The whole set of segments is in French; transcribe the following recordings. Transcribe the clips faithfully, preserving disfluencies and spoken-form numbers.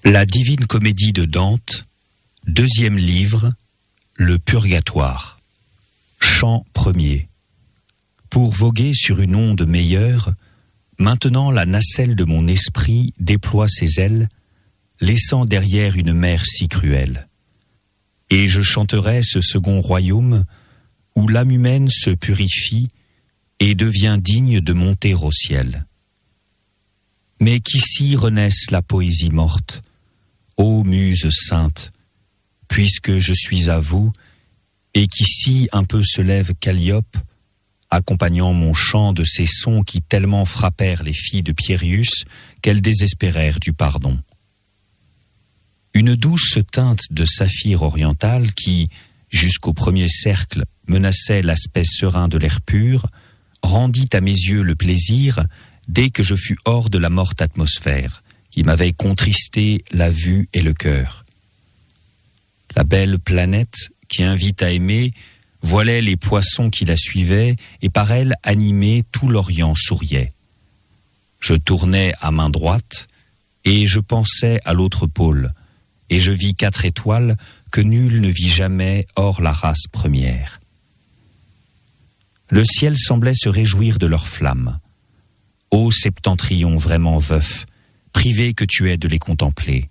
La Divine Comédie de Dante, deuxième livre, le Purgatoire. Chant premier. Pour voguer sur une onde meilleure, maintenant la nacelle de mon esprit déploie ses ailes, laissant derrière une mer si cruelle. Et je chanterai ce second royaume où l'âme humaine se purifie et devient digne de monter au ciel. Mais qu'ici renaisse la poésie morte, ô muse sainte, puisque je suis à vous, et qu'ici un peu se lève Calliope, accompagnant mon chant de ces sons qui tellement frappèrent les filles de Pierius qu'elles désespérèrent du pardon. Une douce teinte de saphir oriental qui, jusqu'au premier cercle, menaçait l'aspect serein de l'air pur, rendit à mes yeux le plaisir dès que je fus hors de la morte atmosphère, qui m'avait contristé la vue et le cœur. La belle planète, qui invite à aimer, voilait les poissons qui la suivaient, et par elle, animée, tout l'Orient souriait. Je tournais à main droite, et je pensais à l'autre pôle, et je vis quatre étoiles que nul ne vit jamais hors la race première. Le ciel semblait se réjouir de leurs flammes. Ô septentrion vraiment veuf, privé que tu es de les contempler.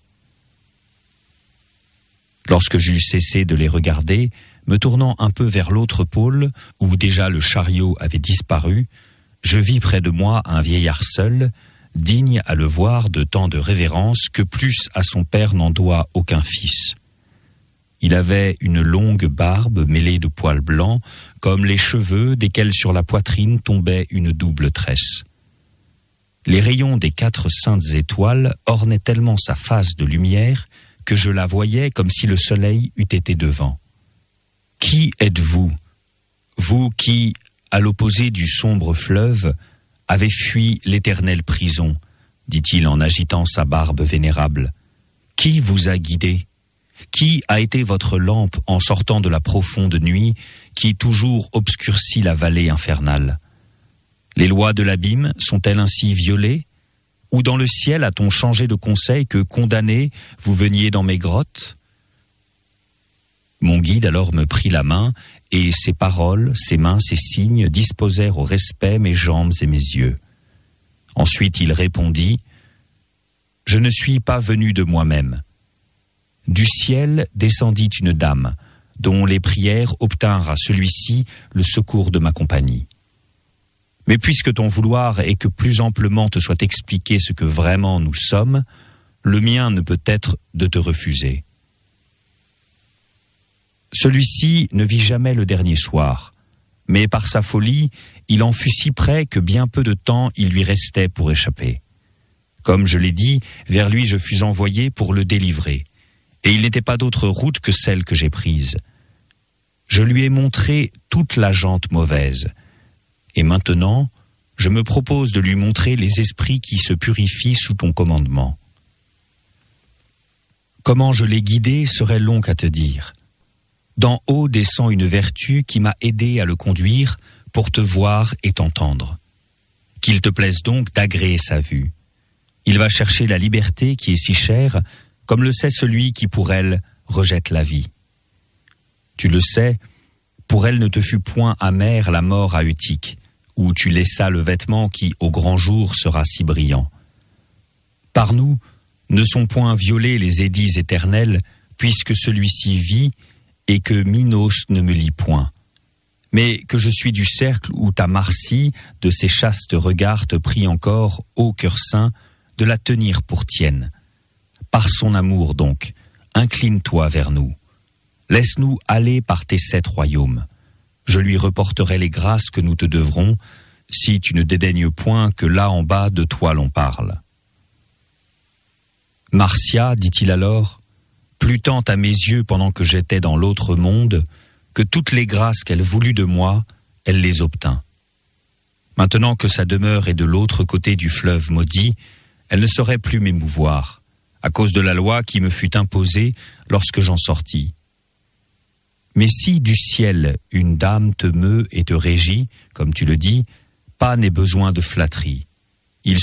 Lorsque j'eus cessé de les regarder, me tournant un peu vers l'autre pôle, où déjà le chariot avait disparu, je vis près de moi un vieillard seul, digne à le voir de tant de révérence que plus à son père n'en doit aucun fils. Il avait une longue barbe mêlée de poils blancs, comme les cheveux desquels sur la poitrine tombait une double tresse. Les rayons des quatre saintes étoiles ornaient tellement sa face de lumière que je la voyais comme si le soleil eût été devant. « Qui êtes-vous, vous qui, à l'opposé du sombre fleuve, avez fui l'éternelle prison ?» dit-il en agitant sa barbe vénérable. « Qui vous a guidé ? Qui a été votre lampe en sortant de la profonde nuit qui toujours obscurcit la vallée infernale ? Les lois de l'abîme sont-elles ainsi violées ? Ou dans le ciel a-t-on changé de conseil que, condamné, vous veniez dans mes grottes ? » Mon guide alors me prit la main, et ses paroles, ses mains, ses signes disposèrent au respect mes jambes et mes yeux. Ensuite il répondit : « Je ne suis pas venu de moi-même. Du ciel descendit une dame, dont les prières obtinrent à celui-ci le secours de ma compagnie. Mais puisque ton vouloir est que plus amplement te soit expliqué ce que vraiment nous sommes, le mien ne peut être de te refuser. Celui-ci ne vit jamais le dernier soir, mais par sa folie, il en fut si près que bien peu de temps il lui restait pour échapper. Comme je l'ai dit, vers lui je fus envoyé pour le délivrer, et il n'était pas d'autre route que celle que j'ai prise. Je lui ai montré toute la gente mauvaise, et maintenant, je me propose de lui montrer les esprits qui se purifient sous ton commandement. Comment je l'ai guidé serait long à te dire. D'en haut descend une vertu qui m'a aidé à le conduire pour te voir et t'entendre. Qu'il te plaise donc d'agréer sa vue. Il va chercher la liberté qui est si chère, comme le sait celui qui pour elle rejette la vie. Tu le sais, pour elle ne te fut point amère la mort à Utique, où tu laissas le vêtement qui, au grand jour, sera si brillant. Par nous, ne sont point violés les édits éternels, puisque celui-ci vit, et que Minos ne me lie point. Mais que je suis du cercle où ta Marcie, de ses chastes regards, te prie encore, ô cœur saint, de la tenir pour tienne. Par son amour, donc, incline-toi vers nous. Laisse-nous aller par tes sept royaumes. Je lui reporterai les grâces que nous te devrons, si tu ne dédaignes point que là en bas de toi l'on parle. Marcia, dit-il alors, pluttant à mes yeux pendant que j'étais dans l'autre monde, que toutes les grâces qu'elle voulut de moi, elle les obtint. Maintenant que sa demeure est de l'autre côté du fleuve maudit, elle ne saurait plus m'émouvoir, à cause de la loi qui me fut imposée lorsque j'en sortis. Mais si du ciel une dame te meut et te régit, comme tu le dis, pas n'est besoin de flatterie.